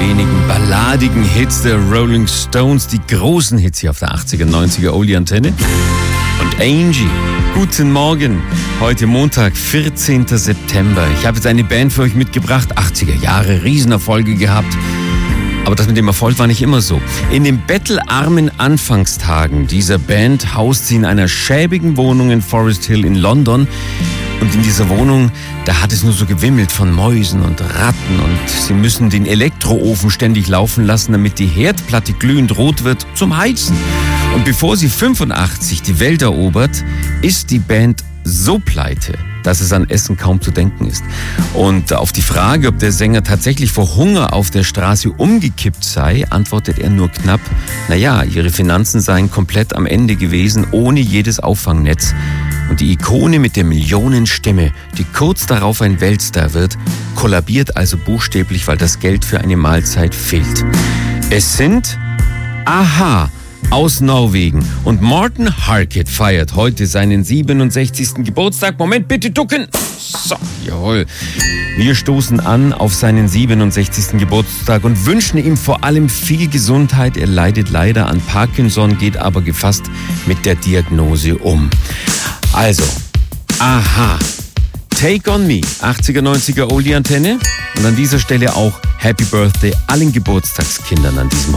wenigen balladigen Hits der Rolling Stones, die großen Hits hier auf der 80er, 90er Oldie-Antenne. Und Angie, guten Morgen. Heute Montag, 14. September. Ich habe jetzt eine Band für euch mitgebracht, 80er Jahre, Riesenerfolge gehabt. Aber das mit dem Erfolg war nicht immer so. In den bettelarmen Anfangstagen dieser Band haust sie in einer schäbigen Wohnung in Forest Hill in London. Und in dieser Wohnung, da hat es nur so gewimmelt von Mäusen und Ratten. Und sie müssen den Elektroofen ständig laufen lassen, damit die Herdplatte glühend rot wird zum Heizen. Und bevor sie 85 die Welt erobert, ist die Band so pleite, dass es an Essen kaum zu denken ist. Und auf die Frage, ob der Sänger tatsächlich vor Hunger auf der Straße umgekippt sei, antwortet er nur knapp, naja, ihre Finanzen seien komplett am Ende gewesen, ohne jedes Auffangnetz. Und die Ikone mit der Millionenstimme, die kurz darauf ein Weltstar wird, kollabiert also buchstäblich, weil das Geld für eine Mahlzeit fehlt. Es sind a-ha aus Norwegen. Und Morten Harket feiert heute seinen 67. Geburtstag. Moment, bitte ducken. So, jawohl. Wir stoßen an auf seinen 67. Geburtstag und wünschen ihm vor allem viel Gesundheit. Er leidet leider an Parkinson, geht aber gefasst mit der Diagnose um. Also, a-ha. Take on Me, 80er, 90er Oldie-Antenne. Und an dieser Stelle auch Happy Birthday allen Geburtstagskindern an diesem